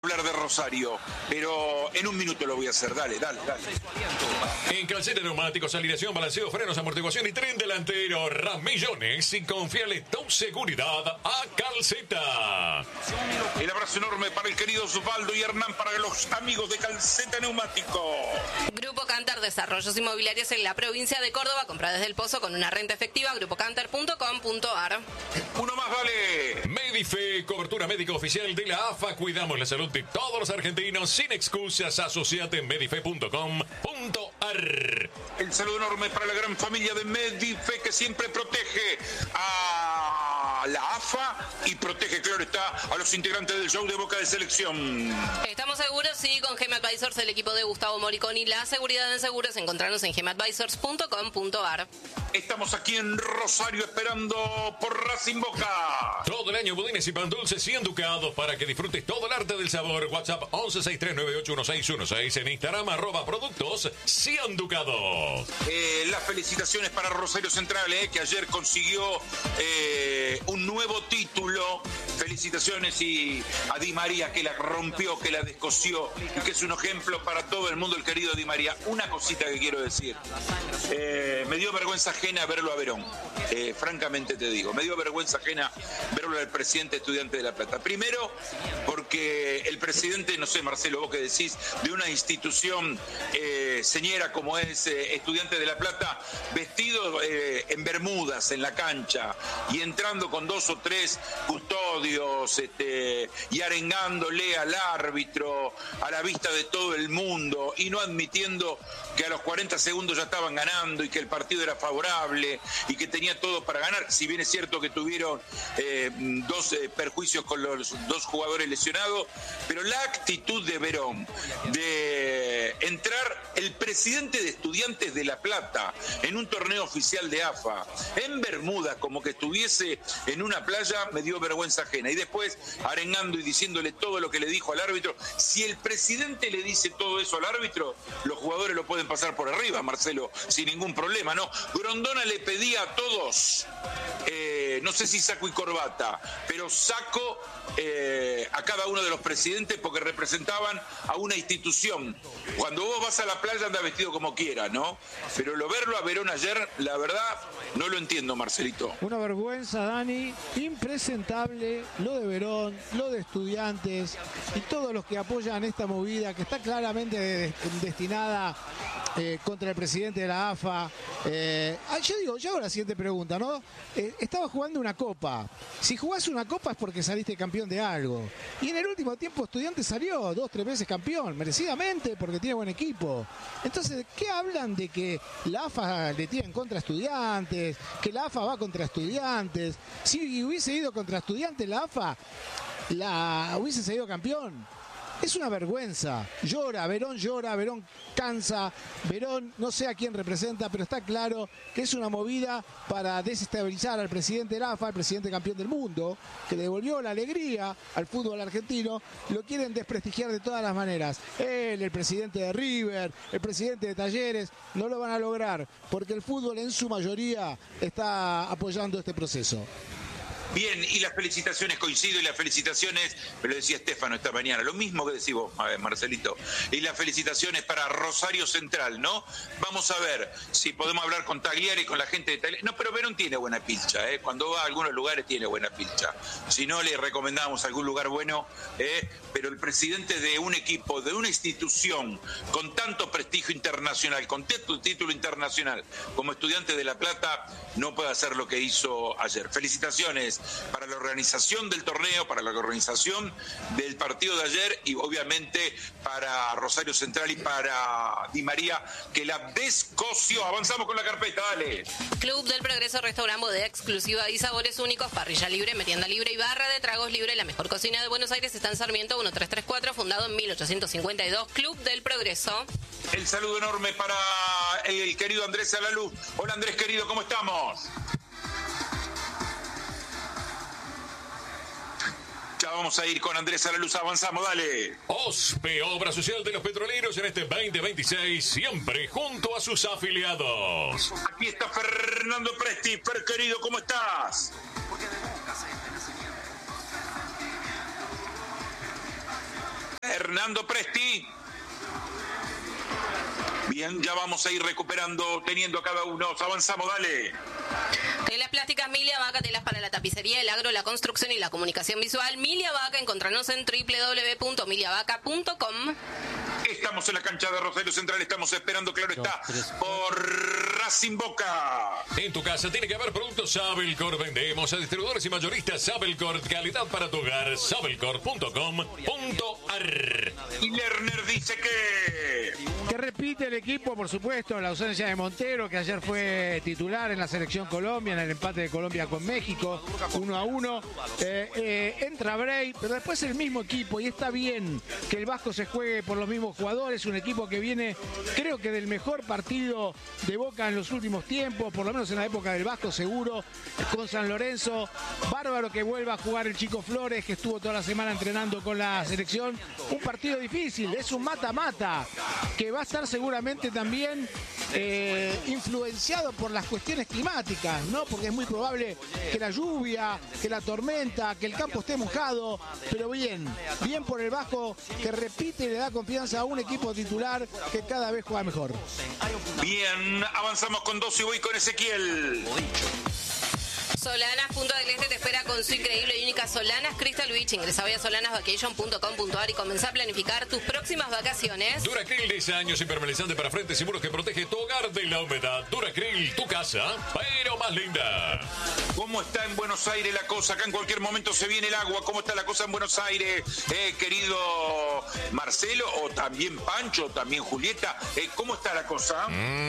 hablar de Rosario, pero en un minuto lo voy a hacer. Dale. En Calceta Neumáticos, alineación, balanceo, frenos, amortiguación y tren delantero, Ramillones, y confiale tu seguridad a Calceta. El abrazo enorme para el querido Osvaldo y Hernán, para los amigos de Calceta Neumático. Grupo Cantar, desarrollos inmobiliarios en la provincia de Córdoba. Compra desde el Pozo con una renta efectiva. grupocantar.com.ar. Uno más, dale. Medife, cobertura médica oficial de la AFA. Cuidamos la salud de todos los argentinos sin excusas. Asociate en medife.com.ar. El saludo enorme para la gran familia de Medife, que siempre protege a la AFA y protege, claro está, a los integrantes del show de Boca de Selección. Estamos seguros, sí, con GEM Advisors, el equipo de Gustavo Moriconi. La seguridad en seguros, encontrarnos en gemadvisors.com.ar. Estamos aquí en Rosario esperando por Racing Boca. Todo el año budines y pan dulces y enducados para que disfrutes todo el arte del sabor. WhatsApp 1163981616. En Instagram @productos Cianducados. Las felicitaciones para Rosario Central, que ayer consiguió un nuevo título. Felicitaciones y a Di María, que la rompió, que la descosió y que es un ejemplo para todo el mundo, el querido Di María. Una cosita que quiero decir. Me dio vergüenza ajena verlo a Verón. Francamente te digo, me dio vergüenza ajena verlo al presidente Estudiante de La Plata. Primero, porque el presidente, no sé, Marcelo, vos que decís, de una institución señera como es Estudiante de La Plata, vestido en bermudas en la cancha y entrando con 2 o 3 custodios y arengándole al árbitro a la vista de todo el mundo y no admitiendo que a los 40 segundos ya estaban ganando y que el partido era favorable y que tenía todo para ganar, si bien es cierto que tuvieron 2 perjuicios con los 2 jugadores lesionados, pero la actitud de Verón de entrar el presidente de Estudiantes de La Plata en un torneo oficial de AFA en Bermuda, como que estuviese en una playa, me dio vergüenza ajena. Y después arengando y diciéndole todo lo que le dijo al árbitro. Si el presidente le dice todo eso al árbitro, los jugadores lo pueden pasar por arriba, Marcelo, sin ningún problema, ¿no? Grondona le pedía a todos, no sé si saco y corbata, pero saco a cada uno de los presidentes porque representaban a una institución. Cuando vos vas a la playa anda vestido como quiera, ¿no? Pero verlo a Verón ayer, la verdad, no lo entiendo, Marcelito. Una vergüenza, Dani, impresentable lo de Verón, lo de Estudiantes y todos los que apoyan esta movida que está claramente destinada contra el presidente de la AFA. Yo hago la siguiente pregunta, ¿no? Estaba jugando una copa. Si jugás una copa es porque saliste campeón de algo. Y en el último tiempo Estudiantes salió 2 o 3 veces campeón, merecidamente, porque tiene buen equipo. Entonces, ¿qué hablan de que la AFA le tira en contra a Estudiantes? Que la AFA va contra Estudiantes. Si hubiese ido contra Estudiantes, la AFA hubiese salido campeón. Es una vergüenza. Llora, Verón cansa, Verón no sé a quién representa, pero está claro que es una movida para desestabilizar al presidente de la AFA, al presidente campeón del mundo, que le devolvió la alegría al fútbol argentino. Lo quieren desprestigiar de todas las maneras. Él, el presidente de River, el presidente de Talleres, no lo van a lograr, porque el fútbol en su mayoría está apoyando este proceso. Bien, y las felicitaciones, coincido, y las felicitaciones, me lo decía Estefano esta mañana, lo mismo que decís vos, Marcelito, y las felicitaciones para Rosario Central, ¿no? Vamos a ver si podemos hablar con Tagliari, con la gente de Tagliari. No, pero Verón tiene buena pilcha, cuando va a algunos lugares tiene buena pilcha. Si no, le recomendamos algún lugar bueno, pero el presidente de un equipo, de una institución con tanto prestigio internacional, con título internacional como Estudiante de La Plata, no puede hacer lo que hizo ayer. Felicitaciones para la organización del torneo, para la organización del partido de ayer y obviamente para Rosario Central y para Di María, que la descoció. Avanzamos con la carpeta, dale. Club del Progreso, restaurante, bodega exclusiva y sabores únicos, parrilla libre, merienda libre y barra de tragos libre. La mejor cocina de Buenos Aires está en Sarmiento 1334, fundado en 1852. Club del Progreso. El saludo enorme para el querido Andrés Salalú. Hola Andrés, querido, ¿cómo estamos? Ya vamos a ir con Andrés a la luz, avanzamos, dale. OSPE, Obra Social de los Petroleros en este 2026, siempre junto a sus afiliados. Aquí está Fernando Presti. Fer, querido, ¿cómo estás? Fernando Presti. Bien, ya vamos a ir recuperando, teniendo a cada uno. Avanzamos, dale. Telas plásticas Milia Vaca, telas para la tapicería, el agro, la construcción y la comunicación visual. Milia Vaca, encontrarnos en www.miliavaca.com. Estamos en la cancha de Rosario Central, estamos esperando, claro está, por Racing Boca. En tu casa tiene que haber productos Sabelcor. Vendemos a distribuidores y mayoristas Sabelcor. Calidad para tu hogar. Sabelcor.com.ar. Y Lerner dice que repite el equipo, por supuesto, la ausencia de Montero, que ayer fue titular en la selección Colombia, en el empate de Colombia con México, 1-1. Entra Bray, pero después el mismo equipo, y está bien que el Vasco se juegue por los mismos jugadores, un equipo que viene, creo que del mejor partido de Boca en los últimos tiempos, por lo menos en la época del Vasco seguro, con San Lorenzo. Bárbaro que vuelva a jugar el Chico Flores, que estuvo toda la semana entrenando con la selección. Un partido difícil, es un mata-mata, que va a estar seguramente también influenciado por las cuestiones climáticas, ¿no? Porque es muy probable que la lluvia, que la tormenta, que el campo esté mojado, pero bien por el Vasco, que repite y le da confianza a un equipo titular que cada vez juega mejor. Bien, avanzamos con 2 y voy con Ezequiel. Solanas Punta del Este te espera con su increíble y única Solanas Crystal Beach. Ingresa hoy a solanasvacation.com.ar y comenzá a planificar tus próximas vacaciones. Duracril 10 años impermeabilizante para frentes y muros que protege tu hogar de la humedad. Duracril, tu casa, pero más linda. ¿Cómo está en Buenos Aires la cosa? Acá en cualquier momento se viene el agua. ¿Cómo está la cosa en Buenos Aires, querido Marcelo? O también Pancho, o también Julieta. ¿Cómo está la cosa?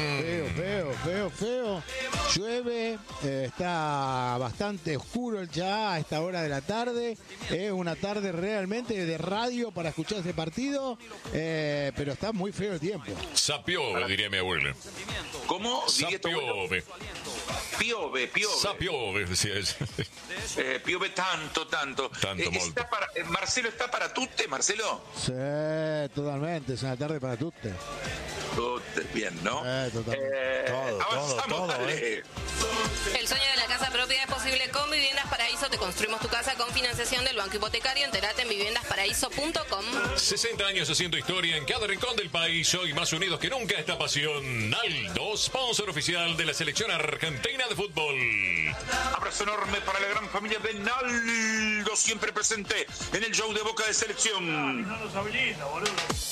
Feo. Llueve, está bastante oscuro ya a esta hora de la tarde. Es una tarde realmente de radio para escuchar este partido, pero está muy feo el tiempo. Sapiove, diría mi abuela. ¿Cómo? Sapiove. Piove. Sapiove, decía ella. Piove tanto. Molto. Marcelo, ¿está para tutte, Marcelo? Sí, totalmente, es una tarde para tutte. Tutte, bien, ¿no? Totalmente. Avanzamos, dale. El sueño de la casa propia es posible con Viviendas Paraíso. Te construimos tu casa con financiación del Banco Hipotecario. Entérate en viviendasparaíso.com. 60 años haciendo historia en cada rincón del país. Hoy más unidos que nunca esta pasión. Naldo, sponsor oficial de la selección argentina de fútbol. Abrazo enorme para la gran familia de Naldo, siempre presente en el show de Boca de Selección. No nos habilita, boludo.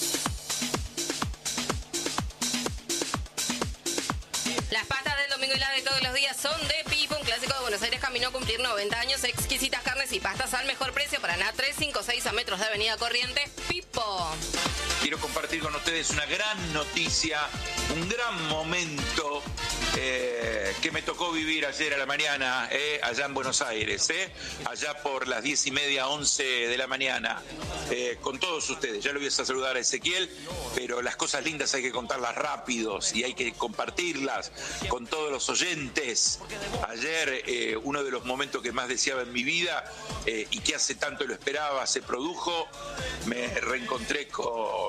Las pastas del domingo y las de todos los días son de Pipo, un clásico de Buenos Aires, caminó a cumplir 90 años. Exquisitas carnes y pastas al mejor precio para nada 356 a metros de Avenida Corrientes. Pipo. Quiero compartir con ustedes una gran noticia, un gran momento que me tocó vivir ayer a la mañana, allá en Buenos Aires, allá por las 10:30, 11 de la mañana, con todos ustedes. Ya lo voy a saludar a Ezequiel, pero las cosas lindas hay que contarlas rápidos y hay que compartirlas con todos los oyentes. Ayer, uno de los momentos que más deseaba en mi vida y que hace tanto lo esperaba, se produjo. Me reencontré con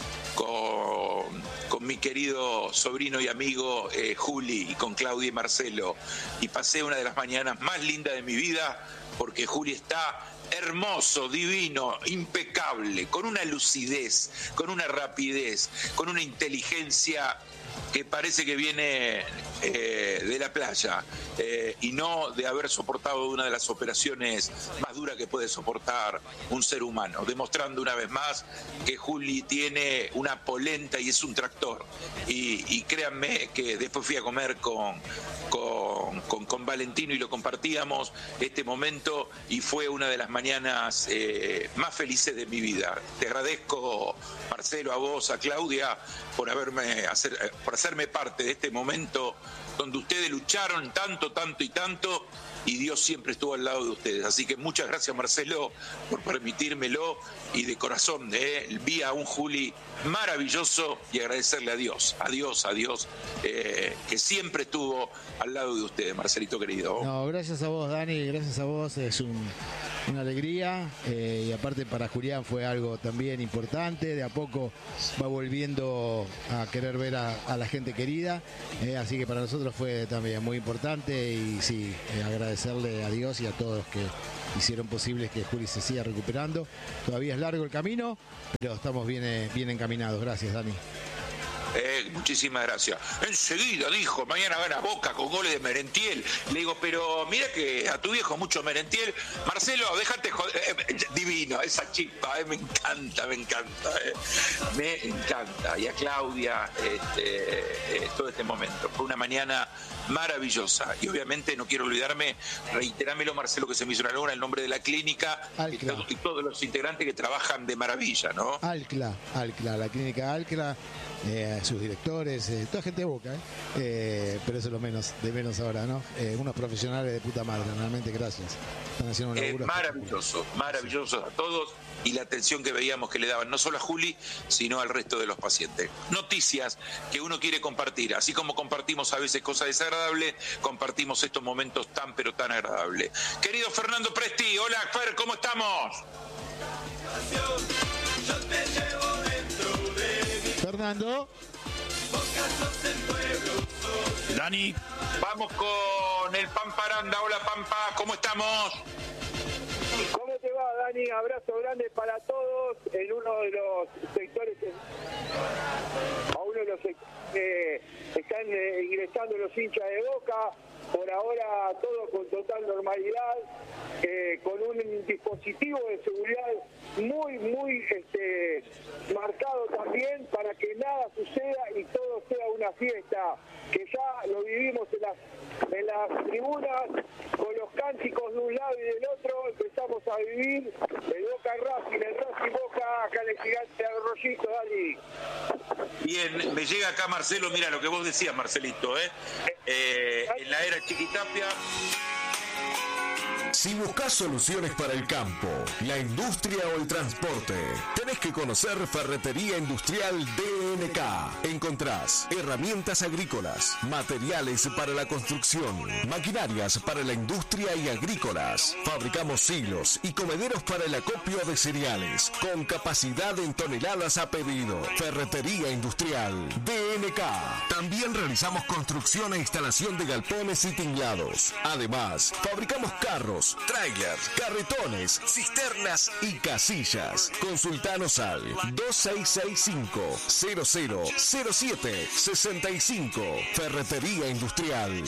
mi querido sobrino y amigo Juli, y con Claudia y Marcelo, y pasé una de las mañanas más lindas de mi vida, porque Juli está hermoso, divino, impecable, con una lucidez, con una rapidez, con una inteligencia que parece que viene de la playa y no de haber soportado una de las operaciones más duras que puede soportar un ser humano, demostrando una vez más que Juli tiene una polenta y es un tractor. Y créanme que después fui a comer con Valentino y lo compartíamos este momento, y fue una de las mañanas más felices de mi vida. Te agradezco, Marcelo, a vos, a Claudia, por hacerme parte de este momento donde ustedes lucharon tanto y Dios siempre estuvo al lado de ustedes. Así que muchas gracias, Marcelo, por permitírmelo, y de corazón vi a un Juli maravilloso, y agradecerle a Dios, que siempre estuvo al lado de ustedes, Marcelito querido. No, gracias a vos, Dani, gracias a vos, es una alegría, y aparte para Julián fue algo también importante. De a poco va volviendo a querer ver a la gente querida, así que para nosotros fue también muy importante, y sí, agradecerle a Dios y a todos que hicieron posible que Juli se siga recuperando. Todavía es largo el camino, pero estamos bien encaminados. Gracias, Dani. Muchísimas gracias. Enseguida dijo, mañana gana Boca con goles de Merentiel. Le digo, pero mira que a tu viejo mucho Merentiel. Marcelo, déjate joder. Divino, esa chispa, me encanta. Me encanta. Y a Claudia, todo este momento. Fue una mañana maravillosa. Y obviamente no quiero olvidarme, reiterámelo, Marcelo, que se me hizo una luna, el nombre de la clínica y todos los integrantes que trabajan de maravilla, ¿no? Alcla, la clínica Alcla. Sus directores, toda gente de Boca, pero eso es lo de menos ahora, ¿no? Unos profesionales de puta madre, realmente gracias. Están haciendo un laburo maravilloso a todos, y la atención que veíamos que le daban no solo a Juli, sino al resto de los pacientes. Noticias que uno quiere compartir, así como compartimos a veces cosas desagradables, compartimos estos momentos tan pero tan agradables. Querido Fernando Presti, hola Fer, ¿cómo estamos? Fernando. Dani. Vamos con el Pamparanda. Hola Pampa, ¿cómo estamos? ¿Cómo te va, Dani? Abrazo grande para todos en uno de los sectores, están ingresando los hinchas de Boca. Por ahora todo con total normalidad, con un dispositivo de seguridad muy marcado también para que nada suceda y todo sea una fiesta, que ya lo vivimos en las tribunas con los cánticos de un lado y del otro. Empezamos a vivir el Boca Racing, el Racing Boca, acá en el Gigante Arroyito, Dani. Bien, me llega acá Marcelo, mira lo que vos decías, Marcelito, en la era Chiquitapia. Si buscas soluciones para el campo, la industria o el transporte, tenés que conocer Ferretería Industrial DNK. Encontrás herramientas agrícolas, materiales para la construcción, maquinarias para la industria y agrícolas. Fabricamos silos y comederos para el acopio de cereales, con capacidad en toneladas a pedido. Ferretería Industrial DNK. También realizamos construcción e instalación de galpones y tinglados. Además, fabricamos carros, trailers, carretones, cisternas y casillas. Consultanos al 2665-000765. Ferretería Industrial